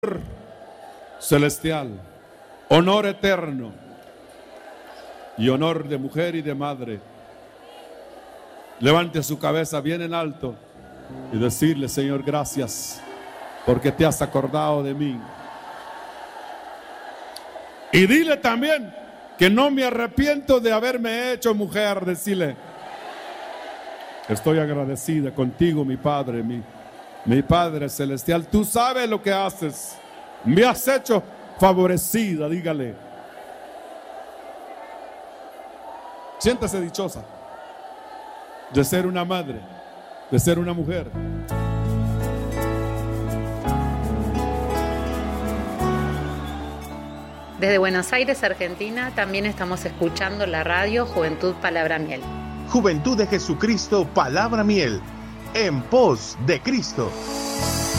celestial, honor eterno y honor de mujer y de madre. Levante su cabeza bien en alto y decirle: Señor, gracias porque te has acordado de mí. Y dile también que no me arrepiento de haberme hecho mujer. Decirle: estoy agradecida contigo, mi Padre, mi Padre celestial. Tú sabes lo que haces. Me has hecho favorecida. Dígale. Siéntase dichosa de ser una madre, de ser una mujer. Desde Buenos Aires, Argentina, también estamos escuchando la radio Juventud Palabra Miel. Juventud de Jesucristo Palabra Miel, en pos de Cristo.